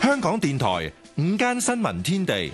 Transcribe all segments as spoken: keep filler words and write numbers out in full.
香港電台午間新聞天地，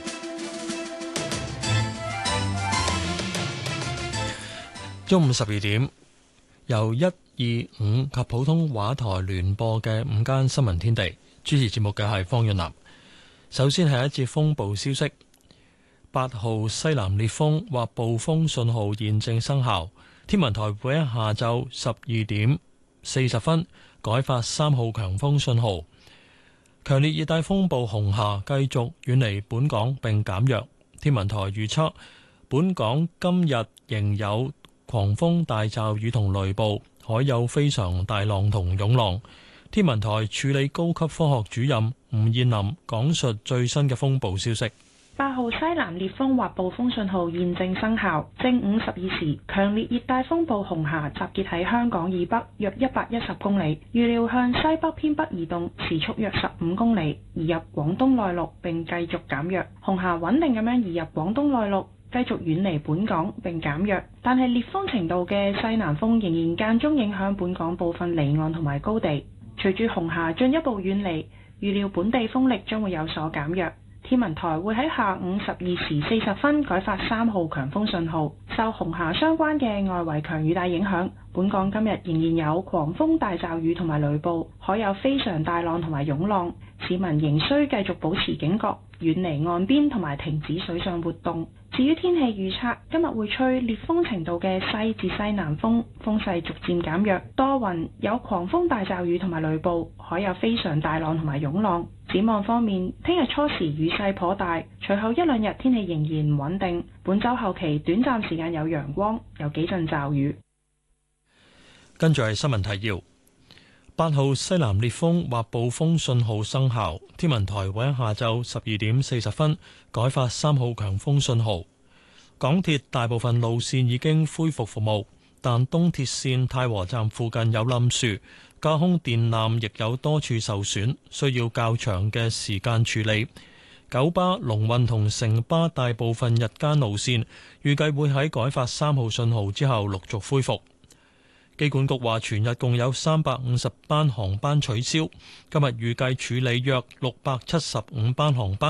中午十二點，由一二五及普通話台聯播嘅午間新聞天地，主持節目嘅係方潤南。首先係一節風暴消息，八號西南烈風或暴風信號現正生效。天文台會喺下晝十二點四十分改發三號強風信號。強烈熱帶風暴紅霞繼續遠離本港並減弱。天文台預測本港今日仍有狂風大驟雨同雷暴，海有非常大浪同湧浪。天文台處理高級科學主任吳燕林講述最新嘅風暴消息。 八號西南烈風或暴風信號現正生效。正午十二時，強烈熱帶風暴紅霞集結喺香港以北約一百一十公里，預料向西北偏北移動，時速約十五公里，移入廣東內陸並繼續減弱。紅霞穩定咁樣移入廣東內陸，繼續遠離本港並減弱，但係烈風程度嘅西南風仍然間中影響本港部分離岸同埋高地。隨住紅霞進一步遠離，預料本地風力將會有所減弱。天文台會喺下午十二時四十分改發三號強風信號。受紅霞相關嘅外圍強雨帶影響，本港今日仍然有狂風大驟雨同埋雷暴，海有非常大浪同埋湧浪，市民仍需繼續保持警覺，遠離岸邊同埋停止水上活動。至於天氣預測，今日會吹烈風程度嘅西至西南風，風勢逐漸減弱，多雲，有狂風大驟雨同埋雷暴，海有非常大浪同埋湧浪。展望方面，聽日初時雨勢頗大，隨後一兩日天氣仍然唔穩定。本週後期短暫時間有陽光，有幾陣驟雨。 跟住係新聞提要。八號西南烈風或暴風信號生效，天文台會喺下晝十二點四十分改發三號強風信號。港鐵大部分路線已經恢復服務，但東鐵線太和站附近有冧樹，架空電纜亦有多處受損，需要較長嘅時間處理。九巴、龍運同城巴大部分日間路線預計會喺改發三號信號之後陸續恢復。機管局話全日共有三百五十班航班取消，今日預計處理約六百七十五班航班。